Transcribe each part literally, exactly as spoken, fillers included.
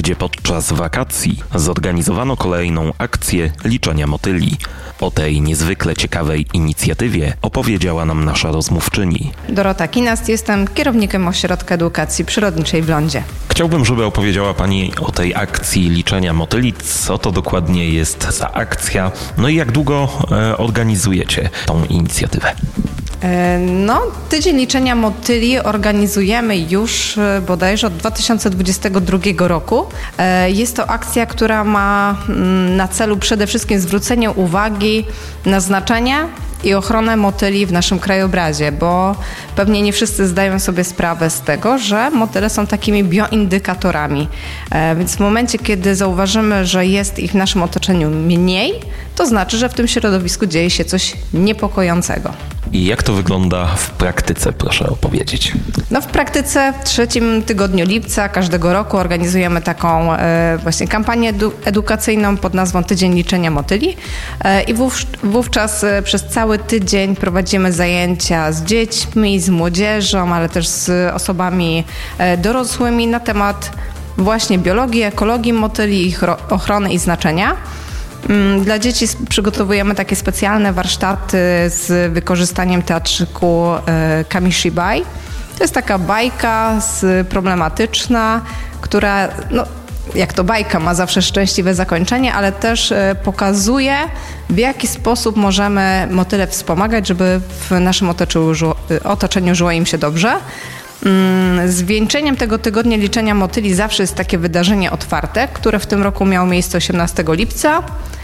gdzie podczas wakacji zorganizowano kolejną akcję liczenia motyli. O tej niezwykle ciekawej inicjatywie opowiedziała nam nasza rozmówczyni. Dorota Kinast, jestem kierownikiem Ośrodka Edukacji Przyrodniczej w Lądzie. Chciałbym, żeby opowiedziała Pani o tej akcji liczenia motyli. Co to dokładnie jest za akcja? No i jak długo e, organizujecie tą inicjatywę? No, Tydzień Liczenia Motyli organizujemy już bodajże od dwa tysiące dwudziestego drugiego roku. Jest to akcja, która ma na celu przede wszystkim zwrócenie uwagi na znaczenie i ochronę motyli w naszym krajobrazie, bo pewnie nie wszyscy zdają sobie sprawę z tego, że motyle są takimi bioindykatorami. Więc w momencie, kiedy zauważymy, że jest ich w naszym otoczeniu mniej, to znaczy, że w tym środowisku dzieje się coś niepokojącego. I jak to wygląda w praktyce, proszę opowiedzieć? No w praktyce w trzecim tygodniu lipca każdego roku organizujemy taką e, właśnie kampanię edu- edukacyjną pod nazwą Tydzień Liczenia Motyli e, i wów, wówczas e, przez cały tydzień prowadzimy zajęcia z dziećmi, z młodzieżą, ale też z osobami e, dorosłymi na temat właśnie biologii, ekologii motyli, ich ro- ochrony i znaczenia. Dla dzieci przygotowujemy takie specjalne warsztaty z wykorzystaniem teatrzyku Kamishibai. To jest taka bajka problematyczna, która, no, jak to bajka, ma zawsze szczęśliwe zakończenie, ale też pokazuje, w jaki sposób możemy motyle wspomagać, żeby w naszym otoczeniu, otoczeniu żyło im się dobrze. Zwieńczeniem tego tygodnia liczenia motyli zawsze jest takie wydarzenie otwarte, które w tym roku miało miejsce osiemnastego lipca.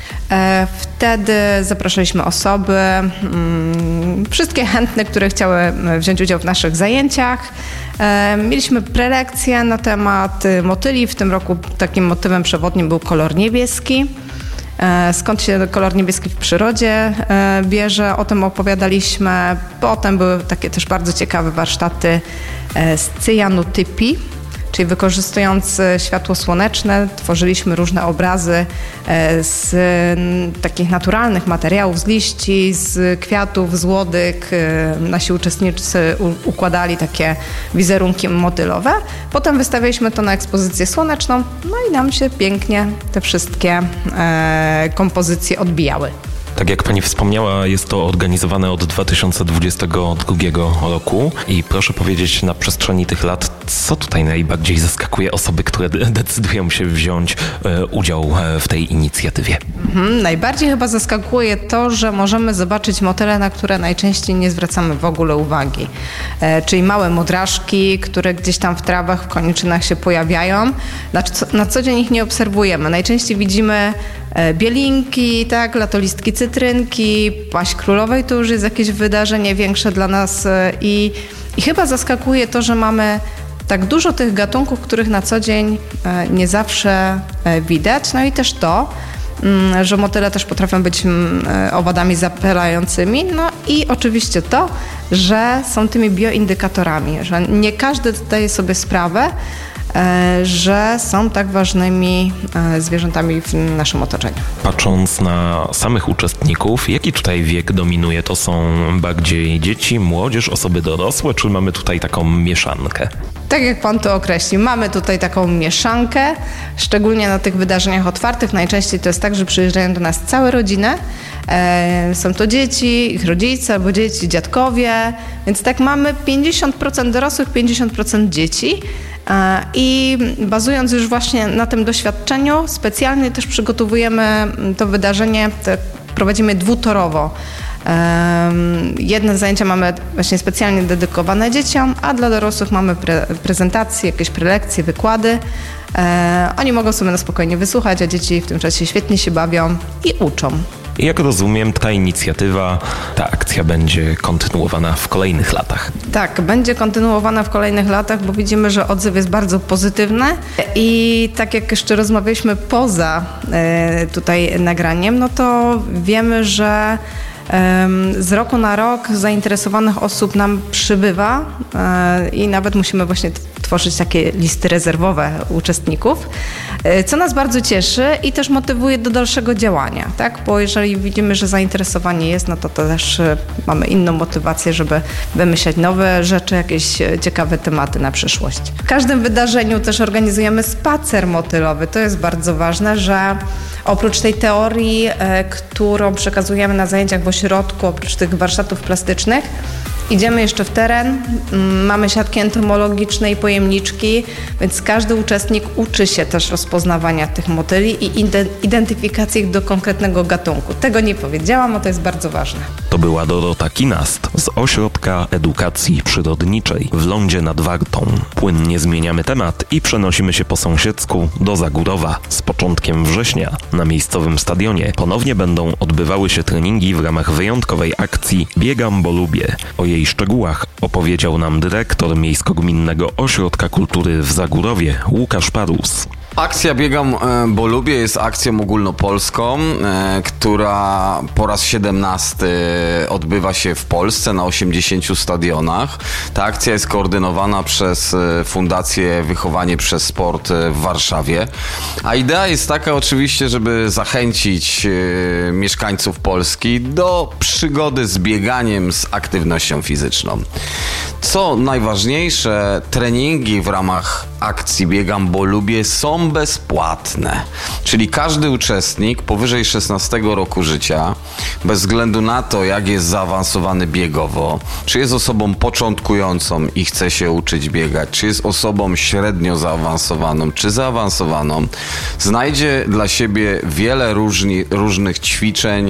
Wtedy zapraszaliśmy osoby, wszystkie chętne, które chciały wziąć udział w naszych zajęciach. Mieliśmy prelekcje na temat motyli. W tym roku takim motywem przewodnim był kolor niebieski. Skąd się kolor niebieski w przyrodzie bierze, o tym opowiadaliśmy. Potem były takie też bardzo ciekawe warsztaty z cyjanotypii, czyli wykorzystując światło słoneczne tworzyliśmy różne obrazy z takich naturalnych materiałów, z liści, z kwiatów, z łodyg. Nasi uczestnicy układali takie wizerunki motylowe. Potem wystawialiśmy to na ekspozycję słoneczną, no i nam się pięknie te wszystkie kompozycje odbijały. Tak jak Pani wspomniała, jest to organizowane od dwa tysiące dwudziestego drugiego roku i proszę powiedzieć, na przestrzeni tych lat, co tutaj najbardziej zaskakuje osoby, które decydują się wziąć e, udział w tej inicjatywie? Mhm, najbardziej chyba zaskakuje to, że możemy zobaczyć motyle, na które najczęściej nie zwracamy w ogóle uwagi. E, czyli małe modraszki, które gdzieś tam w trawach, w koniczynach się pojawiają. Na, na co dzień ich nie obserwujemy. Najczęściej widzimy bielinki, tak, latolistki cytrynki, paść królowej to już jest jakieś wydarzenie większe dla nas i, i chyba zaskakuje to, że mamy tak dużo tych gatunków, których na co dzień nie zawsze widać. No i też to, że motyle też potrafią być owadami zapylającymi. No i oczywiście to, że są tymi bioindykatorami, że nie każdy zdaje sobie sprawę, że są tak ważnymi zwierzętami w naszym otoczeniu. Patrząc na samych uczestników, jaki tutaj wiek dominuje? To są bardziej dzieci, młodzież, osoby dorosłe, czy mamy tutaj taką mieszankę? Tak jak Pan to określił, mamy tutaj taką mieszankę, szczególnie na tych wydarzeniach otwartych. Najczęściej to jest tak, że przyjeżdżają do nas całe rodziny. E, są to dzieci, ich rodzice albo dzieci, dziadkowie, więc tak mamy pięćdziesiąt procent dorosłych, pięćdziesiąt procent dzieci. I bazując już właśnie na tym doświadczeniu, specjalnie też przygotowujemy to wydarzenie, te prowadzimy dwutorowo. Jedne zajęcia mamy właśnie specjalnie dedykowane dzieciom, a dla dorosłych mamy pre- prezentacje, jakieś prelekcje, wykłady. Oni mogą sobie na spokojnie wysłuchać, a dzieci w tym czasie świetnie się bawią i uczą. I jak rozumiem, ta inicjatywa, ta akcja będzie kontynuowana w kolejnych latach. Tak, będzie kontynuowana w kolejnych latach, bo widzimy, że odzew jest bardzo pozytywny i tak jak jeszcze rozmawialiśmy poza e, tutaj nagraniem, no to wiemy, że z roku na rok zainteresowanych osób nam przybywa i nawet musimy właśnie tworzyć takie listy rezerwowe uczestników, co nas bardzo cieszy i też motywuje do dalszego działania, tak? Bo jeżeli widzimy, że zainteresowanie jest, no to też mamy inną motywację, żeby wymyślać nowe rzeczy, jakieś ciekawe tematy na przyszłość. W każdym wydarzeniu też organizujemy spacer motylowy. To jest bardzo ważne, że oprócz tej teorii, którą przekazujemy na zajęciach w ośrodku, oprócz tych warsztatów plastycznych, idziemy jeszcze w teren, mamy siatki entomologiczne i pojemniczki, więc każdy uczestnik uczy się też rozpoznawania tych motyli i identyfikacji ich do konkretnego gatunku. Tego nie powiedziałam, a to jest bardzo ważne. To była Dorota Kinast z Ośrodka Edukacji Przyrodniczej w Lądzie nad Wartą. Płynnie zmieniamy temat i przenosimy się po sąsiedzku do Zagórowa. Z początkiem września na miejscowym stadionie ponownie będą odbywały się treningi w ramach wyjątkowej akcji Biegam, bo lubię. O jej szczegółach opowiedział nam dyrektor Miejsko-Gminnego Ośrodka Kultury w Zagórowie, Łukasz Parus. Akcja Biegam, bo lubię jest akcją ogólnopolską, która po raz siedemnasty odbywa się w Polsce na osiemdziesięciu stadionach. Ta akcja jest koordynowana przez Fundację Wychowanie przez Sport w Warszawie. A idea jest taka oczywiście, żeby zachęcić mieszkańców Polski do przygody z bieganiem, z aktywnością fizyczną. Co najważniejsze, treningi w ramach akcji Biegam, bo lubię są bezpłatne. Czyli każdy uczestnik powyżej szesnastego roku życia, bez względu na to, jak jest zaawansowany biegowo, czy jest osobą początkującą i chce się uczyć biegać, czy jest osobą średnio zaawansowaną, czy zaawansowaną, znajdzie dla siebie wiele różni, różnych ćwiczeń,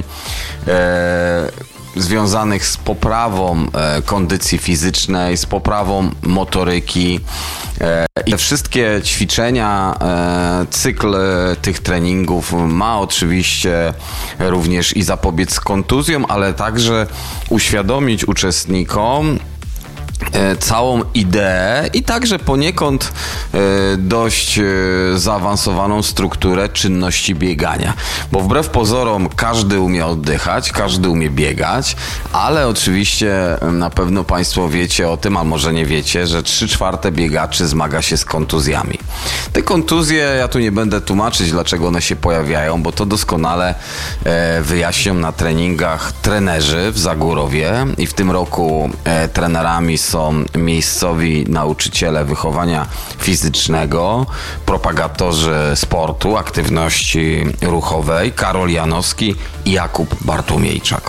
e, związanych z poprawą e, kondycji fizycznej, z poprawą motoryki. E, I te wszystkie ćwiczenia, e, cykl tych treningów ma oczywiście również i zapobiec kontuzjom, ale także uświadomić uczestnikom całą ideę i także poniekąd dość zaawansowaną strukturę czynności biegania. Bo wbrew pozorom każdy umie oddychać, każdy umie biegać, ale oczywiście na pewno Państwo wiecie o tym, a może nie wiecie, że trzy czwarte biegaczy zmaga się z kontuzjami. Te kontuzje, ja tu nie będę tłumaczyć, dlaczego one się pojawiają, bo to doskonale wyjaśnią na treningach trenerzy w Zagórowie i w tym roku trenerami są miejscowi nauczyciele wychowania fizycznego, propagatorzy sportu, aktywności ruchowej, Karol Janowski i Jakub Bartłomiejczak.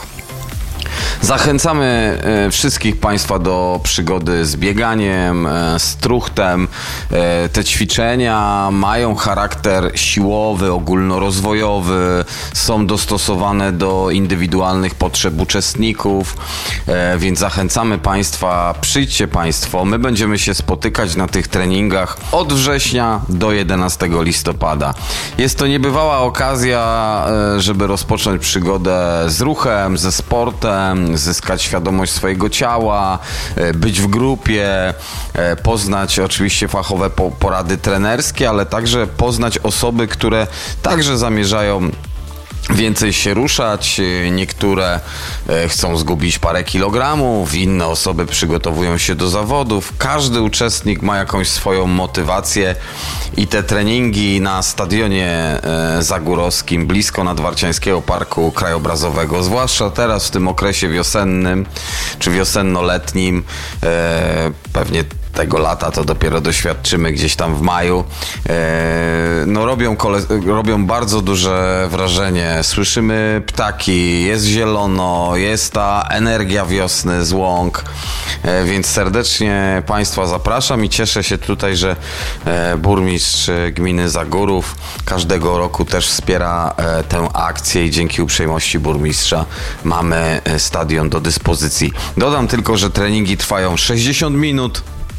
Zachęcamy wszystkich Państwa do przygody z bieganiem, z truchtem. Te ćwiczenia mają charakter siłowy, ogólnorozwojowy, są dostosowane do indywidualnych potrzeb uczestników, więc zachęcamy Państwa, przyjdźcie Państwo, my będziemy się spotykać na tych treningach od września do jedenastego listopada. Jest to niebywała okazja, żeby rozpocząć przygodę z ruchem, ze sportem, zyskać świadomość swojego ciała, być w grupie, poznać oczywiście fachowe porady trenerskie, ale także poznać osoby, które także zamierzają więcej się ruszać, niektóre chcą zgubić parę kilogramów, inne osoby przygotowują się do zawodów. Każdy uczestnik ma jakąś swoją motywację i te treningi na stadionie zagórowskim, blisko Nadwarciańskiego Parku Krajobrazowego, zwłaszcza teraz w tym okresie wiosennym czy wiosenno-letnim, pewnie tego lata to dopiero doświadczymy gdzieś tam w maju. No robią, kole- robią bardzo duże wrażenie. Słyszymy ptaki, jest zielono, jest ta energia wiosny z łąk, więc serdecznie Państwa zapraszam i cieszę się tutaj, że burmistrz gminy Zagórów każdego roku też wspiera tę akcję i dzięki uprzejmości burmistrza mamy stadion do dyspozycji. Dodam tylko, że treningi trwają sześćdziesiąt minut.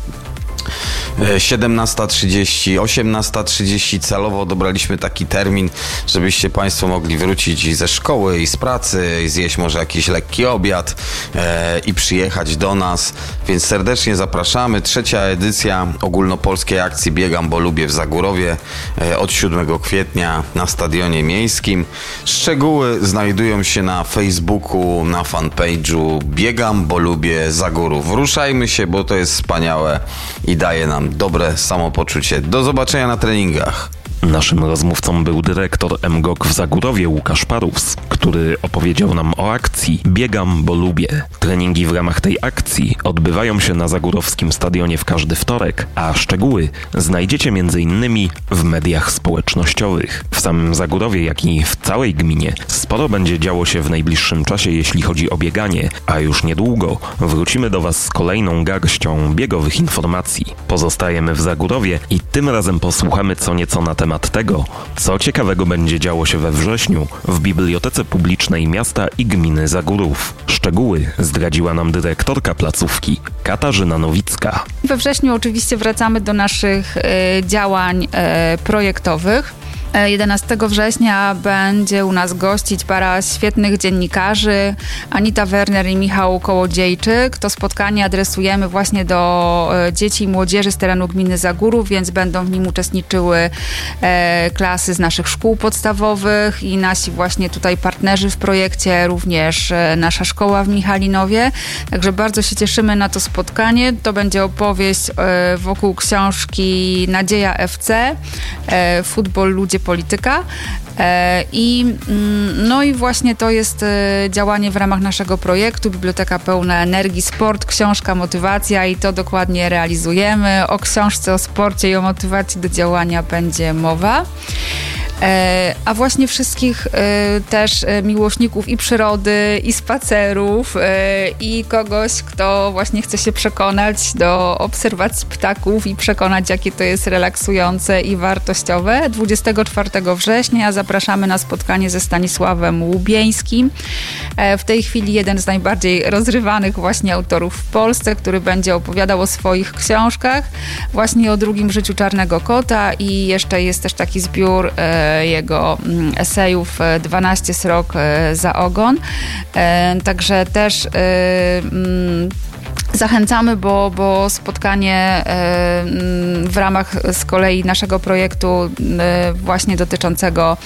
siedemnasta trzydzieści, osiemnasta trzydzieści celowo dobraliśmy taki termin, żebyście Państwo mogli wrócić ze szkoły i z pracy, i zjeść może jakiś lekki obiad e, i przyjechać do nas, więc serdecznie zapraszamy. Trzecia edycja ogólnopolskiej akcji Biegam, bo lubię w Zagórowie e, od siódmego kwietnia na Stadionie Miejskim. Szczegóły znajdują się na Facebooku, na fanpage'u Biegam, bo lubię Zagórów. Ruszajmy się, bo to jest wspaniałe i daje daje nam dobre samopoczucie. Do zobaczenia na treningach. Naszym rozmówcą był dyrektor M G O K w Zagórowie Łukasz Parus, który opowiedział nam o akcji Biegam, bo lubię. Treningi w ramach tej akcji odbywają się na Zagórowskim Stadionie w każdy wtorek, a szczegóły znajdziecie między innymi w mediach społecznościowych. W samym Zagórowie, jak i w całej gminie sporo będzie działo się w najbliższym czasie, jeśli chodzi o bieganie, a już niedługo wrócimy do Was z kolejną garścią biegowych informacji. Pozostajemy w Zagórowie i tym razem posłuchamy co nieco na temat tego, co ciekawego będzie działo się we wrześniu w Bibliotece Publicznej Miasta i Gminy Zagórów. Szczegóły zdradziła nam dyrektorka placówki Katarzyna Nowicka. We wrześniu oczywiście wracamy do naszych y, działań y, projektowych. jedenastego września będzie u nas gościć para świetnych dziennikarzy, Anita Werner i Michał Kołodziejczyk. To spotkanie adresujemy właśnie do dzieci i młodzieży z terenu gminy Zagórów, więc będą w nim uczestniczyły e, klasy z naszych szkół podstawowych i nasi właśnie tutaj partnerzy w projekcie, również e, nasza szkoła w Michalinowie. Także bardzo się cieszymy na to spotkanie. To będzie opowieść e, wokół książki Nadzieja F C, e, Futbol, ludzie, polityka. I, no i właśnie to jest działanie w ramach naszego projektu Biblioteka Pełna Energii, Sport, Książka, Motywacja i to dokładnie realizujemy. O książce, o sporcie i o motywacji do działania będzie mowa. A właśnie wszystkich też miłośników i przyrody, i spacerów, i kogoś, kto właśnie chce się przekonać do obserwacji ptaków i przekonać, jakie to jest relaksujące i wartościowe. dwudziestego czwartego września zapraszamy na spotkanie ze Stanisławem Łubieńskim. W tej chwili jeden z najbardziej rozrywanych właśnie autorów w Polsce, który będzie opowiadał o swoich książkach, właśnie o drugim życiu Czarnego Kota i jeszcze jest też taki zbiór jego esejów dwanaście srok za ogon. Także też zachęcamy, bo, bo spotkanie w ramach z kolei naszego projektu właśnie dotyczącego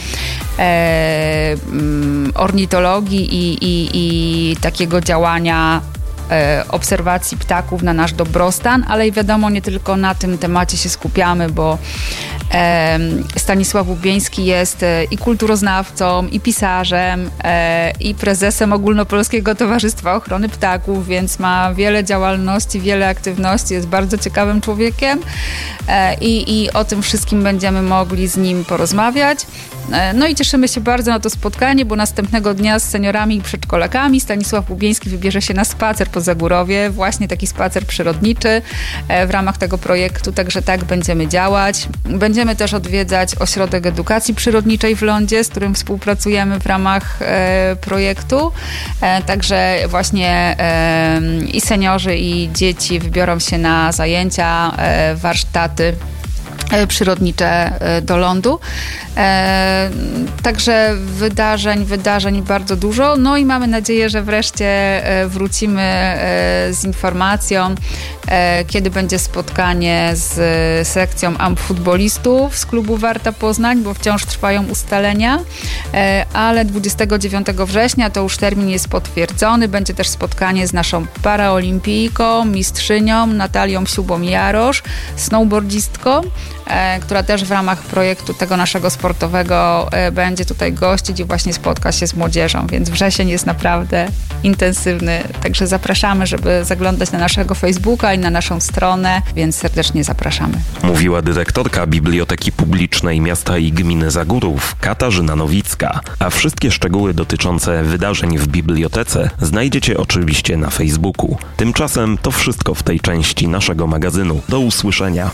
ornitologii i, i, i takiego działania obserwacji ptaków na nasz dobrostan, ale i wiadomo, nie tylko na tym temacie się skupiamy, bo Stanisław Łubieński jest i kulturoznawcą, i pisarzem, i prezesem Ogólnopolskiego Towarzystwa Ochrony Ptaków, więc ma wiele działalności, wiele aktywności, jest bardzo ciekawym człowiekiem i, i o tym wszystkim będziemy mogli z nim porozmawiać. No i cieszymy się bardzo na to spotkanie, bo następnego dnia z seniorami i przedszkolakami Stanisław Łubieński wybierze się na spacer po Zagórowie, właśnie taki spacer przyrodniczy w ramach tego projektu, także tak będziemy działać. Będziemy też odwiedzać Ośrodek Edukacji Przyrodniczej w Lądzie, z którym współpracujemy w ramach e, projektu, e, także właśnie e, i seniorzy, i dzieci wybiorą się na zajęcia, e, warsztaty przyrodnicze do lądu. E, także wydarzeń, wydarzeń bardzo dużo. No i mamy nadzieję, że wreszcie wrócimy z informacją, e, kiedy będzie spotkanie z sekcją amfutbolistów z klubu Warta Poznań, bo wciąż trwają ustalenia, e, ale dwudziestego dziewiątego września to już termin jest potwierdzony. Będzie też spotkanie z naszą paraolimpijką, mistrzynią Natalią Siubą-Jarosz, snowboardzistką, która też w ramach projektu tego naszego sportowego będzie tutaj gościć i właśnie spotka się z młodzieżą, więc wrzesień jest naprawdę intensywny, także zapraszamy, żeby zaglądać na naszego Facebooka i na naszą stronę, więc serdecznie zapraszamy. Mówiła dyrektorka Biblioteki Publicznej Miasta i Gminy Zagórów, Katarzyna Nowicka, a wszystkie szczegóły dotyczące wydarzeń w bibliotece znajdziecie oczywiście na Facebooku. Tymczasem to wszystko w tej części naszego magazynu. Do usłyszenia.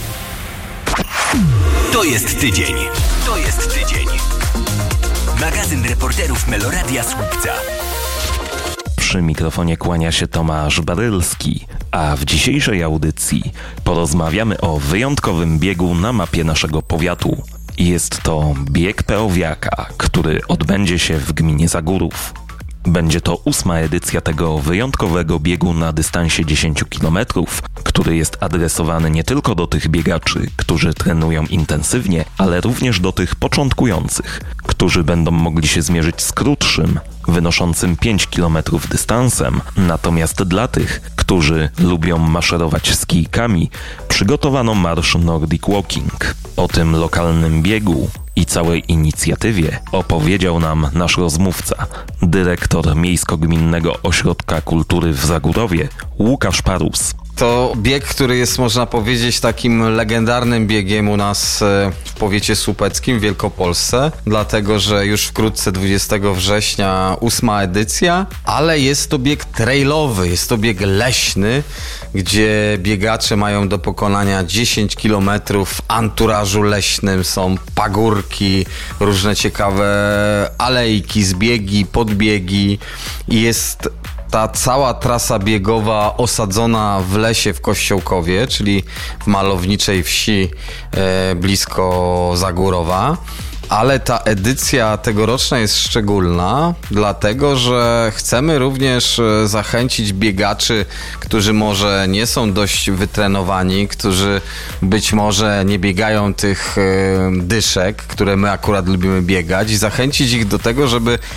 To jest tydzień. To jest tydzień. Magazyn reporterów Meloradia Słupca. Przy mikrofonie kłania się Tomasz Barylski, a w dzisiejszej audycji porozmawiamy o wyjątkowym biegu na mapie naszego powiatu. Jest to bieg Peowiaka, który odbędzie się w gminie Zagórów. Będzie to ósma edycja tego wyjątkowego biegu na dystansie dziesięć kilometrów, który jest adresowany nie tylko do tych biegaczy, którzy trenują intensywnie, ale również do tych początkujących, którzy będą mogli się zmierzyć z krótszym, wynoszącym pięć kilometrów dystansem, natomiast dla tych, którzy lubią maszerować z kijkami, przygotowano marsz Nordic Walking. O tym lokalnym biegu i całej inicjatywie opowiedział nam nasz rozmówca, dyrektor Miejsko-Gminnego Ośrodka Kultury w Zagórowie, Łukasz Parus. To bieg, który jest, można powiedzieć, takim legendarnym biegiem u nas w powiecie słupeckim w Wielkopolsce, dlatego że już wkrótce dwudziestego września ósma edycja, ale jest to bieg trailowy, jest to bieg leśny, gdzie biegacze mają do pokonania dziesięć kilometrów w anturażu leśnym, są pagórki, różne ciekawe alejki, zbiegi, podbiegi i jest ta cała trasa biegowa osadzona w lesie w Kościołkowie, czyli w malowniczej wsi e, blisko Zagórowa. Ale ta edycja tegoroczna jest szczególna, dlatego że chcemy również zachęcić biegaczy, którzy może nie są dość wytrenowani, którzy być może nie biegają tych dyszek, które my akurat lubimy biegać, i zachęcić ich do tego, żeby